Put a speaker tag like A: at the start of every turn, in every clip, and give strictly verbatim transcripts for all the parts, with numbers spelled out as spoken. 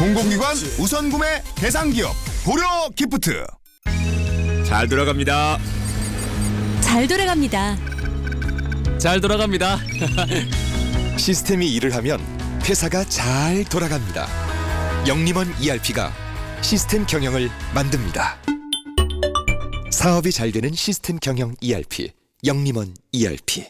A: 공공기관 우선 구매 대상 기업 고려 기프트.
B: 잘 돌아갑니다.
C: 잘 돌아갑니다.
B: 잘 돌아갑니다.
D: 시스템이 일을 하면 회사가 잘 돌아갑니다. 영림원 이알피가 시스템 경영을 만듭니다. 사업이 잘 되는 시스템 경영 이알피, 영림원 이알피.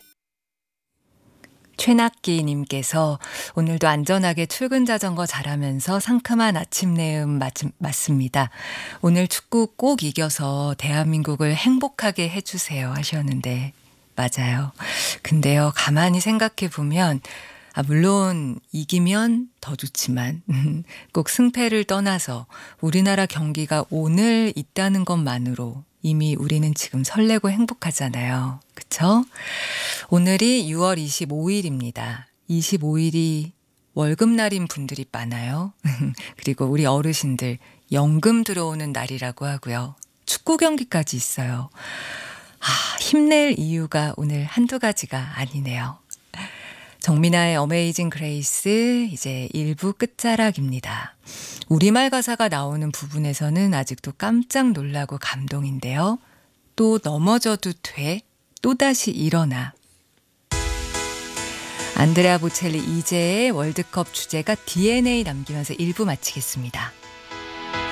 E: 최낙기님께서 오늘도 안전하게 출근 자전거 잘하면서 상큼한 아침 내음 맞, 맞습니다. 오늘 축구 꼭 이겨서 대한민국을 행복하게 해주세요 하셨는데 맞아요. 근데요 가만히 생각해 보면 아, 물론 이기면 더 좋지만 꼭 승패를 떠나서 우리나라 경기가 오늘 있다는 것만으로 이미 우리는 지금 설레고 행복하잖아요. 그쵸? 오늘이 유월 이십오일입니다. 이십오일이 월급날인 분들이 많아요. 그리고 우리 어르신들 연금 들어오는 날이라고 하고요. 축구 경기까지 있어요. 아, 힘낼 이유가 오늘 한두 가지가 아니네요. 정민아의 어메이징 그레이스 이제 일 부 끝자락입니다. 우리말 가사가 나오는 부분에서는 아직도 깜짝 놀라고 감동인데요. 또 넘어져도 돼, 또다시 일어나. 안드레아 보첼리 이제의 월드컵 주제가 디엔에이 남기면서 일 부 마치겠습니다.